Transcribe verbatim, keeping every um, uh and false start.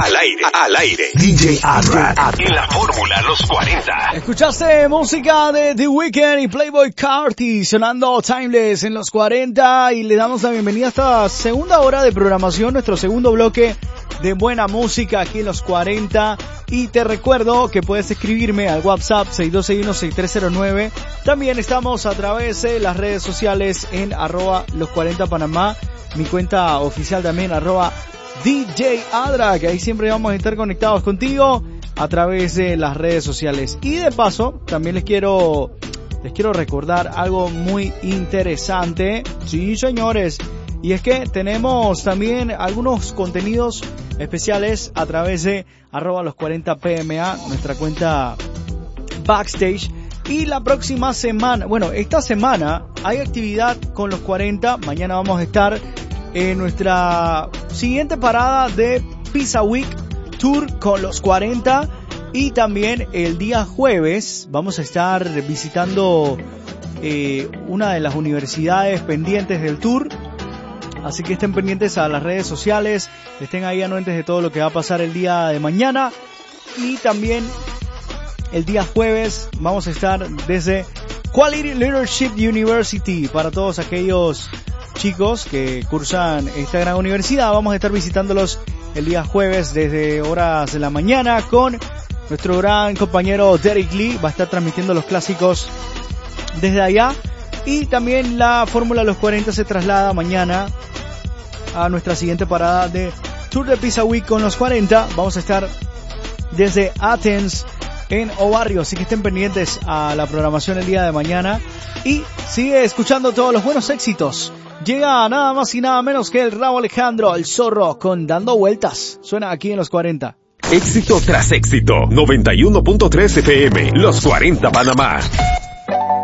Al aire, al aire. D J Adra en la fórmula Los cuarenta. Escuchaste música de The Weeknd y Playboi Carti sonando Timeless en Los cuarenta y le damos la bienvenida a esta segunda hora de programación, nuestro segundo bloque de buena música aquí en Los cuarenta. Y te recuerdo que puedes escribirme al WhatsApp seis dos seis uno seis tres cero nueve. También estamos a través de las redes sociales en arroba Los cuarenta Panamá. Mi cuenta oficial también arroba D J Adra, que ahí siempre vamos a estar conectados contigo a través de las redes sociales. Y de paso, también les quiero, les quiero recordar algo muy interesante. Sí, señores. Y es que tenemos también algunos contenidos especiales a través de arroba los cuarenta P M A, nuestra cuenta backstage. Y la próxima semana, bueno, esta semana hay actividad con los cuarenta. Mañana vamos a estar en nuestra siguiente parada de Pizza Week Tour con los cuarenta. Y también el día jueves vamos a estar visitando eh, una de las universidades pendientes del tour. Así que estén pendientes a las redes sociales, estén ahí anuentes de todo lo que va a pasar el día de mañana. Y también el día jueves vamos a estar desde Quality Leadership University para todos aquellos chicos que cursan esta gran universidad. Vamos a estar visitándolos el día jueves desde horas de la mañana con nuestro gran compañero Derek Lee. Va a estar transmitiendo los clásicos desde allá. Y también la Fórmula Los cuarenta se traslada mañana a nuestra siguiente parada de Tour de Pizza Week con los cuarenta. Vamos a estar desde Athens en Obarrio, así que estén pendientes a la programación el día de mañana. Y sigue escuchando todos los buenos éxitos. Llega nada más y nada menos que el Rauw Alejandro, el Zorro, con Dando Vueltas. Suena aquí en Los cuarenta. Éxito tras éxito. noventa y uno punto tres F M. Los cuarenta Panamá.